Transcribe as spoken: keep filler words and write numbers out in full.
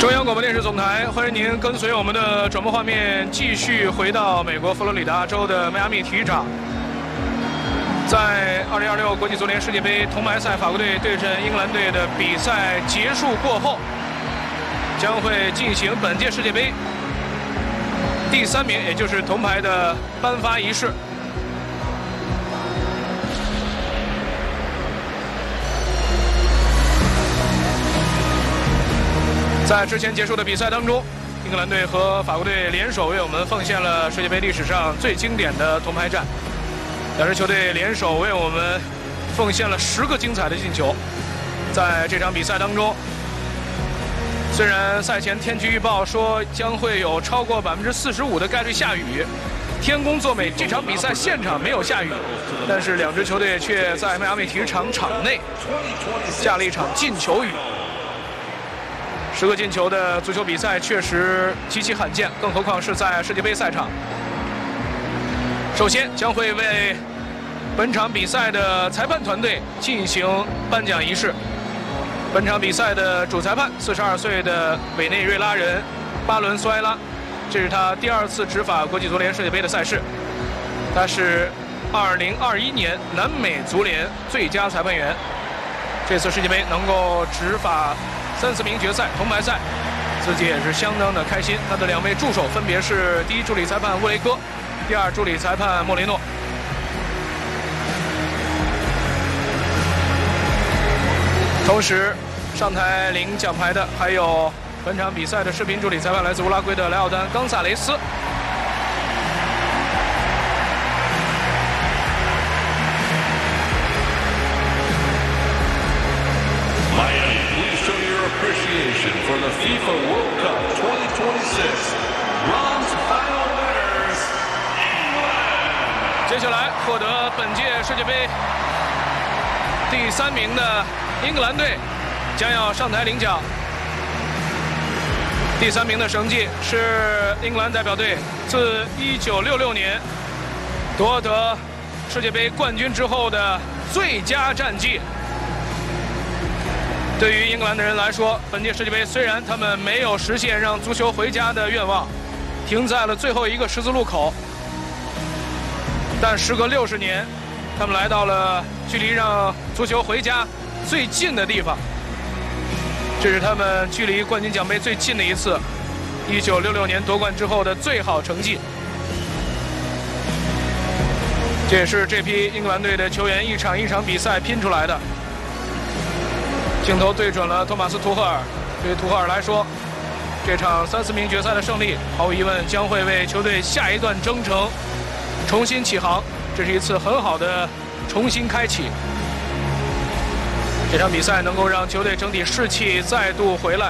中央广播电视总台，欢迎您跟随我们的转播画面，继续回到美国佛罗里达州的迈阿密体育场。在二零二六国际足联世界杯铜牌赛，法国队对阵英格兰队的比赛结束过后，将会进行本届世界杯第三名，也就是铜牌的颁发仪式。 在之前结束的比赛当中，英格兰队和法国队联手为我们奉献了世界杯历史上最经典的铜牌战。两支球队联手为我们奉献了十个精彩的进球。在这场比赛当中，虽然赛前天气预报说将会有超过百分之四十五的概率下雨，天公作美，这场比赛现场没有下雨，但是两支球队却在迈阿密体育场场内下了一场进球雨。 十个进球的足球比赛确实极其罕见，更何况是在世界杯赛场。首先将会为本场比赛的裁判团队进行颁奖仪式。本场比赛的主裁判，四十二岁的委内瑞拉人巴伦苏埃拉，这是他第二次执法国际足联世界杯的赛事。他是二零二一年南美足联最佳裁判员。这次世界杯能够执法 三四名决赛铜牌赛，自己也是相当的开心。他的两位助手分别是第一助理裁判乌雷科，第二助理裁判莫雷诺。同时，上台领奖牌的还有本场比赛的视频助理裁判，来自乌拉圭的莱奥丹·冈萨雷斯。 Appreciation for the FIFA World Cup twenty twenty-six bronze final winners, England. 接下来获得本届世界杯第三名的英格兰队将要上台领奖。第三名的成绩是英格兰代表队自一九六六年夺得世界杯冠军之后的最佳战绩。 对于英格兰的人来说，本届世界杯虽然他们没有实现让足球回家的愿望，停在了最后一个十字路口，但时隔六十年，他们来到了距离让足球回家最近的地方。这是他们距离冠军奖杯最近的一次，一九六六年夺冠之后的最好成绩。这也是这批英格兰队的球员一场一场比赛拼出来的。 镜头对准了托马斯·图赫尔。对于图赫尔来说，这场三四名决赛的胜利，毫无疑问将会为球队下一段征程重新起航。这是一次很好的重新开启。这场比赛能够让球队整体士气再度回来。